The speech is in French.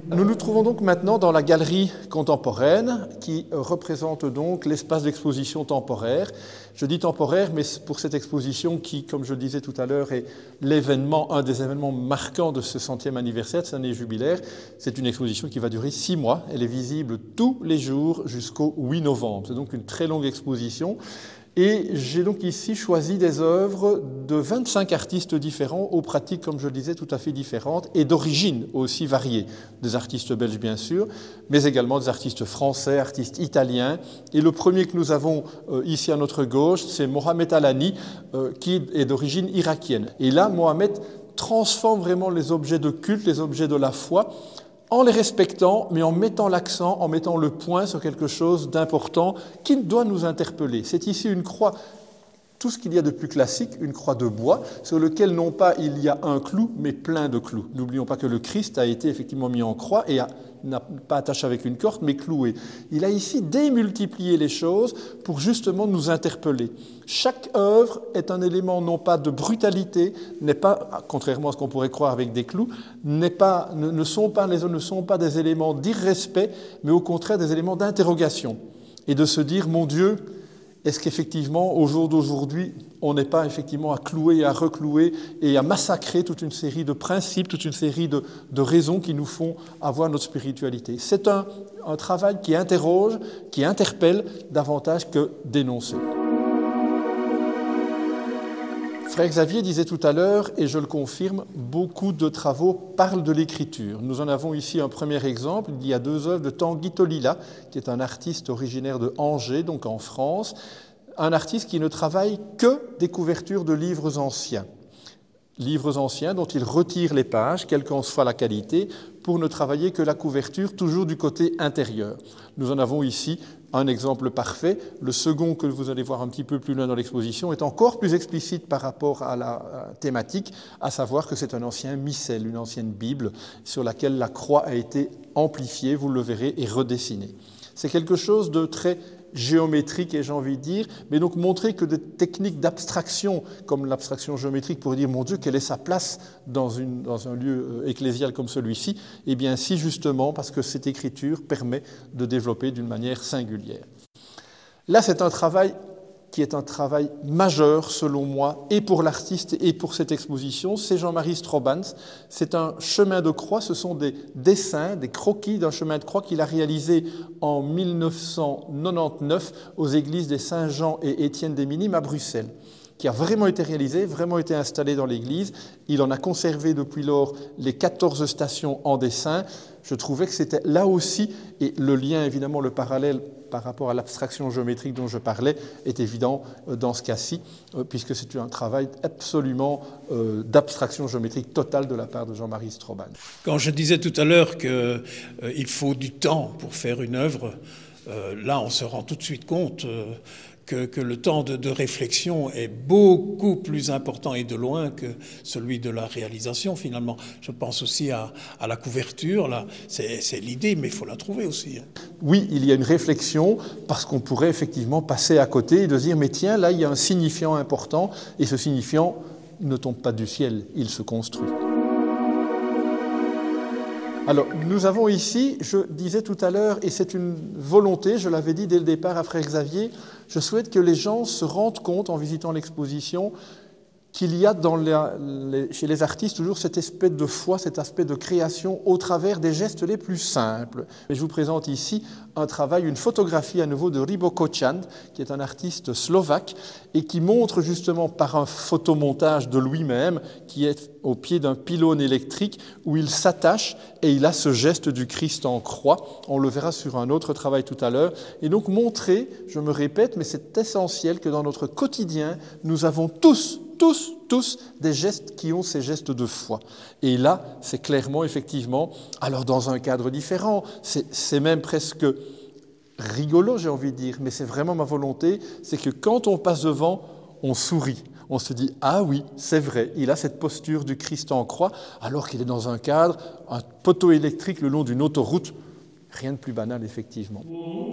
Nous nous trouvons donc maintenant dans la galerie contemporaine qui représente donc l'espace d'exposition temporaire. Je dis temporaire, mais pour cette exposition qui, comme je le disais tout à l'heure, est un des événements marquants de ce 100e anniversaire, de cette année jubilaire. C'est une exposition qui va durer 6 mois. Elle est visible tous les jours jusqu'au 8 novembre. C'est donc une très longue exposition. Et j'ai donc ici choisi des œuvres de 25 artistes différents, aux pratiques, comme je le disais, tout à fait différentes, et d'origines aussi variées. Des artistes belges, bien sûr, mais également des artistes français, artistes italiens. Et le premier que nous avons ici à notre gauche, c'est Mohamed Alani, qui est d'origine irakienne. Et là, Mohamed transforme vraiment les objets de culte, les objets de la foi, en les respectant, mais en mettant l'accent, en mettant le point sur quelque chose d'important qui doit nous interpeller. C'est ici une croix, tout ce qu'il y a de plus classique, une croix de bois, sur lequel non pas il y a un clou, mais plein de clous. N'oublions pas que le Christ a été effectivement mis en croix et n'a pas attaché avec une corde, mais cloué. Il a ici démultiplié les choses pour justement nous interpeller. Chaque œuvre est un élément non pas de brutalité, n'est pas, contrairement à ce qu'on pourrait croire avec des clous, ne sont pas des éléments d'irrespect, mais au contraire des éléments d'interrogation. Et de se dire, mon Dieu, est-ce qu'effectivement, au jour d'aujourd'hui, on n'est pas effectivement à clouer et à reclouer et à massacrer toute une série de principes, toute une série de raisons qui nous font avoir notre spiritualité. C'est un travail qui interroge, qui interpelle davantage que dénoncer. Frère Xavier disait tout à l'heure, et je le confirme, beaucoup de travaux parlent de l'écriture. Nous en avons ici un premier exemple. Il y a 2 œuvres de Tanguy Tolila, qui est un artiste originaire de Angers, donc en France, un artiste qui ne travaille que des couvertures de livres anciens dont il retire les pages, quelle qu'en soit la qualité, pour ne travailler que la couverture, toujours du côté intérieur. Nous en avons ici un exemple parfait. Le second, que vous allez voir un petit peu plus loin dans l'exposition, est encore plus explicite par rapport à la thématique, à savoir que c'est un ancien missel, une ancienne Bible, sur laquelle la croix a été amplifiée, vous le verrez, et redessinée. C'est quelque chose de très géométrique, et j'ai envie de dire, mais donc montrer que des techniques d'abstraction, comme l'abstraction géométrique, pour dire, mon Dieu, quelle est sa place dans un lieu ecclésial comme celui-ci, eh bien si justement, parce que cette écriture permet de développer d'une manière singulière. Là, c'est un travail qui est un travail majeur, selon moi, et pour l'artiste et pour cette exposition, c'est Jean-Marie Strobans. C'est un chemin de croix, ce sont des dessins, des croquis d'un chemin de croix qu'il a réalisé en 1999 aux églises des Saint-Jean et Étienne des Minimes à Bruxelles, qui a vraiment été réalisé, vraiment été installé dans l'église. Il en a conservé depuis lors les 14 stations en dessin. Je trouvais que c'était là aussi, et le lien, évidemment, le parallèle par rapport à l'abstraction géométrique dont je parlais, est évident dans ce cas-ci, puisque c'est un travail absolument d'abstraction géométrique totale de la part de Jean-Marie Strobans. Quand je disais tout à l'heure qu'il faut du temps pour faire une œuvre, là on se rend tout de suite compte que le temps de réflexion est beaucoup plus important et de loin que celui de la réalisation finalement. Je pense aussi à la couverture, là, c'est l'idée, mais il faut la trouver aussi. Oui, il y a une réflexion, parce qu'on pourrait effectivement passer à côté et de dire, mais tiens, là il y a un signifiant important, et ce signifiant ne tombe pas du ciel, il se construit. Alors, nous avons ici, je disais tout à l'heure, et c'est une volonté, je l'avais dit dès le départ à Frère Xavier, je souhaite que les gens se rendent compte en visitant l'exposition qu'il y a chez les artistes toujours cet aspect de foi, cet aspect de création au travers des gestes les plus simples. Et je vous présente ici un travail, une photographie à nouveau de Ribo Kočan, qui est un artiste slovaque et qui montre justement par un photomontage de lui-même, qui est au pied d'un pylône électrique où il s'attache et il a ce geste du Christ en croix. On le verra sur un autre travail tout à l'heure. Et donc montrer, je me répète, mais c'est essentiel que dans notre quotidien, nous avons tous des gestes qui ont ces gestes de foi. Et là, c'est clairement, effectivement, alors dans un cadre différent, c'est même presque rigolo, j'ai envie de dire, mais c'est vraiment ma volonté, c'est que quand on passe devant, on sourit. On se dit, ah oui, c'est vrai, il a cette posture du Christ en croix, alors qu'il est dans un cadre, un poteau électrique le long d'une autoroute, rien de plus banal, effectivement.